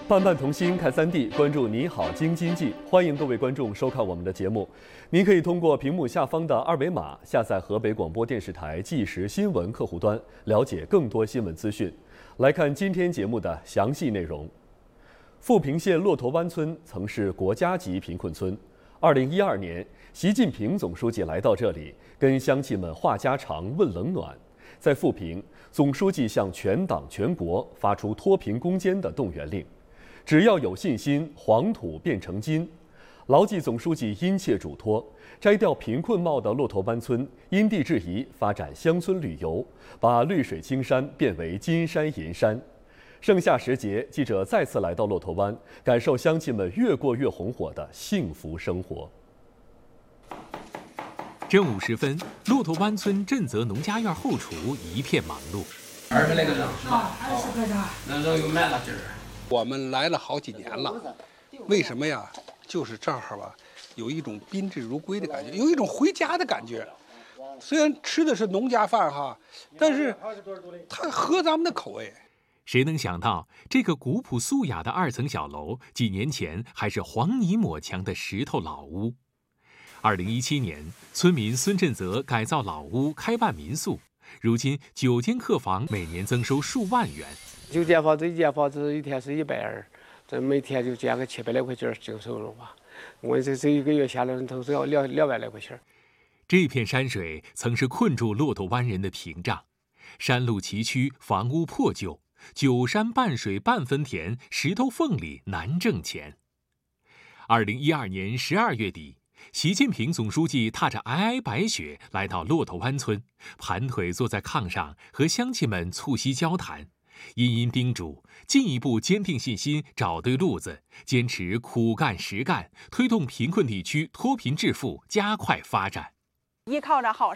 伴伴同心看3D，关注你好京津冀，欢迎各位观众收看我们的节目。您可以通过屏幕下方的二维码下载河北广播电视台即时新闻客户端，了解更多新闻资讯。来看今天节目的详细内容。富平县骆驼湾村曾是国家级贫困村。2012年，习近平总书记来到这里，跟乡亲们话家常、问冷暖。在富平，总书记向全党全国发出脱贫攻坚的动员令。只要有信心，黄土变成金。牢记总书记殷切嘱托，摘掉贫困帽的骆驼湾村因地制宜发展乡村旅游，把绿水青山变为金山银山。盛夏时节，记者再次来到骆驼湾，感受乡亲们越过越红火的幸福生活。 正午时分，骆驼湾村振泽农家院后厨一片忙碌。 20来个人 20块钱， 那都有卖了今儿。 我们来了好几年了，为什么呀？就是这儿吧，有一种宾至如归的感觉，有一种回家的感觉。虽然吃的是农家饭哈，但是它合咱们的口味。 谁能想到，这个古朴素雅的2层小楼，几年前还是黄泥抹墙的石头老屋。2017年，村民孙振泽改造老屋，开办民宿，如今9间客房每年增收数万元。 9间房子，1间房子一天是120，这每天就减个700来块钱净收入吧。我这1个月下来都是要2万来块钱。 这片山水曾是困住骆驼湾人的屏障，山路崎岖，房屋破旧，久山半水半分田，石头缝里难挣钱。2012年12月底，习近平总书记踏着皑皑白雪来到骆驼湾村，盘腿坐在炕上和乡亲们促膝交谈，殷殷叮嘱进一步坚定信心，找对路子，坚持苦干实干，推动贫困地区脱贫致富加快发展。 依靠着好